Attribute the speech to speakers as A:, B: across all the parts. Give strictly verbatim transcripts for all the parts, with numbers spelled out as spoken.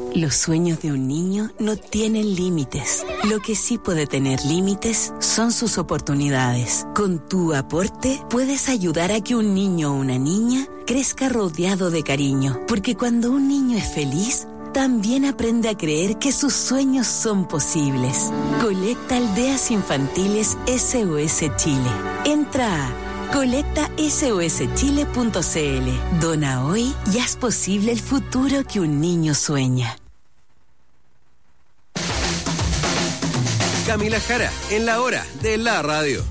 A: Los sueños de un niño no tienen límites. Lo que sí puede tener límites son sus oportunidades. Con tu aporte puedes ayudar a que un niño o una niña crezca rodeado de cariño. Porque cuando un niño es feliz, también aprende a creer que sus sueños son posibles. Colecta Aldeas Infantiles S O S Chile. Entra a colecta S O S chile punto c l. Dona hoy y haz posible el futuro que un niño sueña.
B: Camila Jara, en la hora de la radio.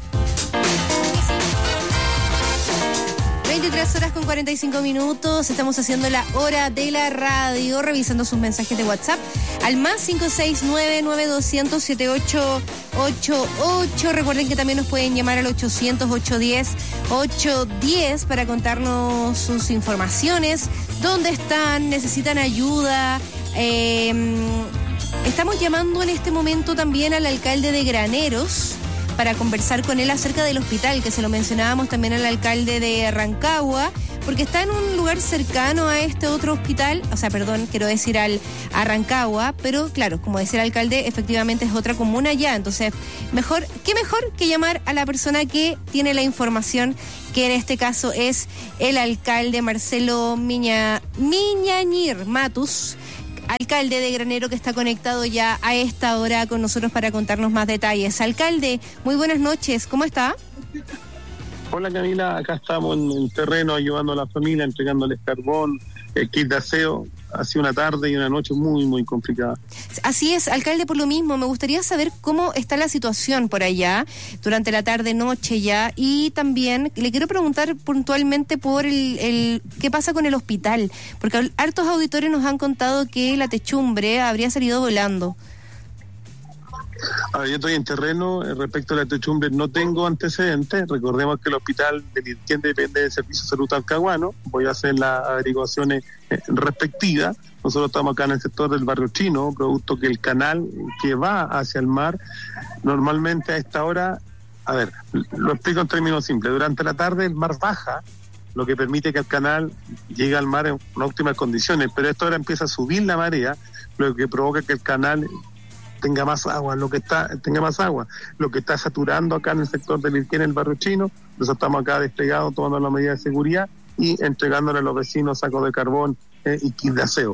C: veintitrés horas con cuarenta y cinco minutos, estamos haciendo la hora de la radio, revisando sus mensajes de WhatsApp al más cinco seis nueve nueve dos cero cero siete ocho ocho ocho. Recuerden que también nos pueden llamar al ochocientos ocho diez ocho diez para contarnos sus informaciones, dónde están, necesitan ayuda. Eh, estamos llamando en este momento también al alcalde de Graneros para conversar con él acerca del hospital, que se lo mencionábamos también al alcalde de Rancagua, porque está en un lugar cercano a este otro hospital, o sea, perdón, quiero decir al a Rancagua, pero claro, como decía el alcalde, efectivamente es otra comuna ya, entonces, mejor, qué mejor que llamar a la persona que tiene la información, que en este caso es el alcalde Marcelo Miña, Miñañir Matus, alcalde de Granero, que está conectado ya a esta hora con nosotros para contarnos más detalles. Alcalde, muy buenas noches, ¿cómo está?
D: Hola Camila, acá estamos en el terreno ayudando a la familia, entregándoles carbón, el kit de aseo. Ha sido una tarde y una noche muy, muy complicada.
C: Así es, alcalde, por lo mismo, me gustaría saber cómo está la situación por allá, durante la tarde, noche ya, y también le quiero preguntar puntualmente por el, el qué pasa con el hospital, porque hartos auditores nos han contado que la techumbre habría salido volando.
D: A ver, yo estoy en terreno, eh, respecto a la techumbre no tengo antecedentes. Recordemos que el hospital de Lirquén depende del Servicio de Salud Talcahuano. Voy a hacer las averiguaciones eh, respectivas. Nosotros estamos acá en el sector del barrio chino, producto que el canal que va hacia el mar, normalmente a esta hora, a ver, lo explico en términos simples, durante la tarde el mar baja, lo que permite que el canal llegue al mar en óptimas condiciones, pero a esta hora empieza a subir la marea, lo que provoca que el canal tenga más agua, lo que está, tenga más agua, lo que está saturando acá en el sector del Lirquén, en el barrio chino. Nosotros estamos acá desplegados, tomando las medidas de seguridad y entregándole a los vecinos sacos de carbón eh, y kit de aseo.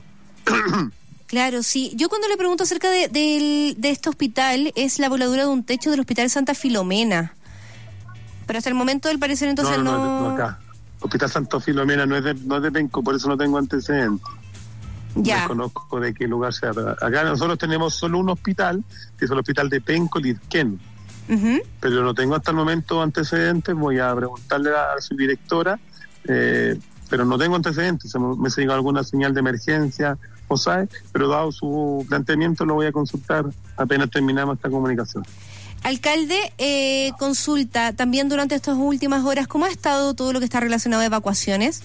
C: Claro, sí. Yo cuando le pregunto acerca de, de, de este hospital, es la voladura de un techo del Hospital Santa Filomena. Pero hasta el momento, al parecer, entonces no...
D: No, no, no, no acá. Hospital Santa Filomena no es de, no es de Penco, por eso no tengo antecedentes.
C: Ya.
D: Desconozco de qué lugar sea. Acá nosotros tenemos solo un hospital, que es el hospital de Penco, Lirquén. Uh-huh. Pero no tengo hasta el momento antecedentes, voy a preguntarle a, a su directora, eh, pero no tengo antecedentes, me, me ha llegado alguna señal de emergencia, o sabe, pero dado su planteamiento lo voy a consultar apenas terminamos esta comunicación.
C: Alcalde, eh, consulta, también durante estas últimas horas, ¿cómo ha estado todo lo que está relacionado a evacuaciones?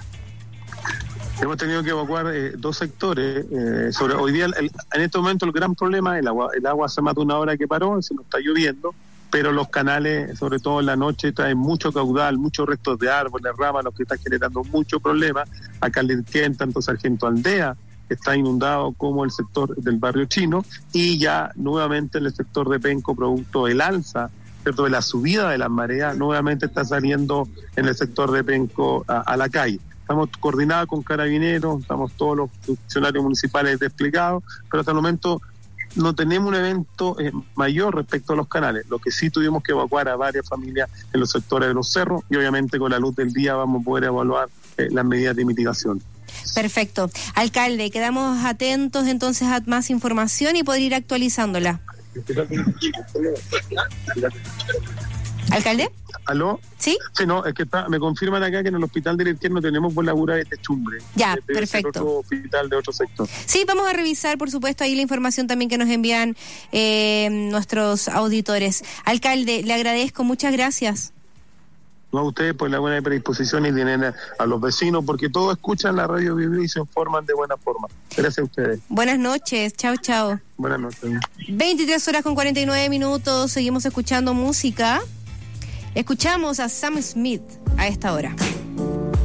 D: Hemos tenido que evacuar eh, dos sectores. Eh, sobre hoy día, el, en este momento, el gran problema es el agua. El agua hace más de una hora que paró, se nos está lloviendo, pero los canales, sobre todo en la noche, traen mucho caudal, muchos restos de árboles, ramas, lo que está generando mucho problema. Acá en Lirquén, tanto Sargento Aldea está inundado como el sector del barrio chino, y ya nuevamente el sector de Penco, producto del alza, ¿cierto?, de la subida de las mareas, nuevamente está saliendo en el sector de Penco a, a la calle. Estamos coordinados con Carabineros, estamos todos los funcionarios municipales desplegados, pero hasta el momento no tenemos un evento eh, mayor respecto a los canales. Lo que sí tuvimos que evacuar a varias familias en los sectores de los cerros, y obviamente con la luz del día vamos a poder evaluar eh, las medidas de mitigación.
C: Perfecto. Alcalde, quedamos atentos entonces a más información y poder ir actualizándola. ¿Alcalde?
D: ¿Aló?
C: ¿Sí?
D: Sí, no, es que está, me confirman acá que en el hospital del Lirquén no tenemos voladura de techumbre.
C: Ya,
D: Debe
C: perfecto.
D: Ser otro hospital de otro sector.
C: Sí, vamos a revisar, por supuesto, ahí la información también que nos envían eh, nuestros auditores. Alcalde, le agradezco, muchas gracias.
D: No a ustedes por la buena predisposición y tienen a, a los vecinos, porque todos escuchan la radio Viví y se informan de buena forma. Gracias a ustedes.
C: Buenas noches, chao, chao.
D: Buenas noches.
C: veintitrés horas con cuarenta y nueve minutos, seguimos escuchando música. Escuchamos a Sam Smith a esta hora.